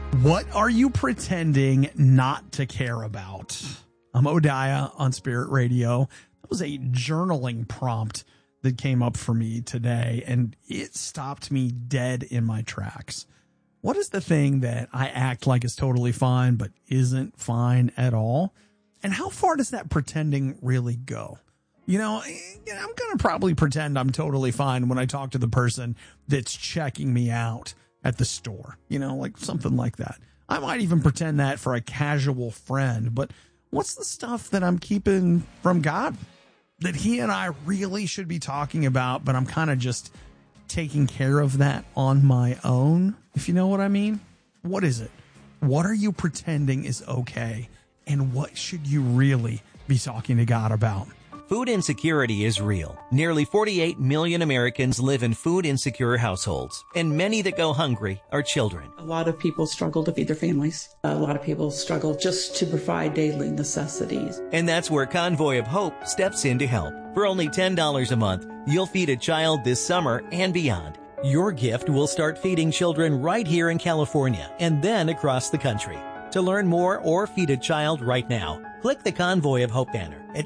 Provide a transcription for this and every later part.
What are you pretending not to care about? I'm Odaya on Spirit Radio. That was a journaling prompt that came up for me today, and it stopped me dead in my tracks. What is the thing that I act like is totally fine, but isn't fine at all? And how far does that pretending really go? You know, I'm going to probably pretend I'm totally fine when I talk to the person that's checking me out at the store, you know, like something like that. I might even pretend that for a casual friend, but what's the stuff that I'm keeping from God that he and I really should be talking about, but I'm kind of just taking care of that on my own, if you know what I mean? What is it? What are you pretending is okay? And what should you really be talking to God about? Food insecurity is real. Nearly 48 million Americans live in food insecure households, and many that go hungry are children. A lot of people struggle to feed their families. A lot of people struggle just to provide daily necessities. And that's where Convoy of Hope steps in to help. For only $10 a month, you'll feed a child this summer and beyond. Your gift will start feeding children right here in California and then across the country. To learn more or feed a child right now, click the Convoy of Hope banner at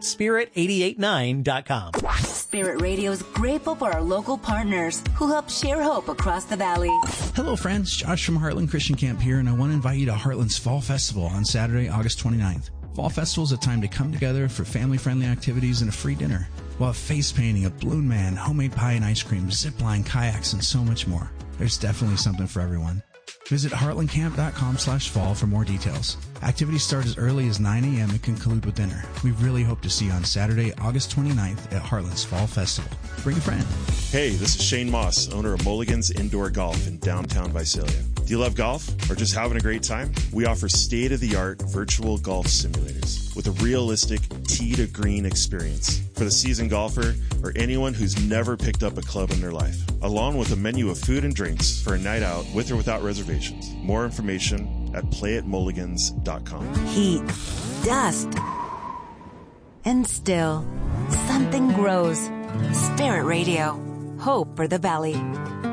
spirit889.com. Spirit Radio is grateful for our local partners who help share hope across the valley. Hello, friends. Josh from Heartland Christian Camp here, and I want to invite you to Heartland's Fall Festival on Saturday, August 29th. Fall Festival is a time to come together for family-friendly activities and a free dinner. We'll have face painting, a balloon man, homemade pie and ice cream, zip line, kayaks, and so much more. There's definitely something for everyone. Visit heartlandcamp.com/fall for more details. Activities start as early as 9 a.m. and conclude with dinner. We really hope to see you on Saturday, August 29th at Heartland's Fall Festival. Bring a friend. Hey, this is Shane Moss, owner of Mulligan's Indoor Golf in downtown Visalia. Do you love golf or just having a great time? We offer state-of-the-art virtual golf simulators with a realistic tee to green experience for the seasoned golfer or anyone who's never picked up a club in their life, along with a menu of food and drinks for a night out with or without reservations. More information at playatmulligans.com. Heat, dust, and still, something grows. Spirit Radio, hope for the valley.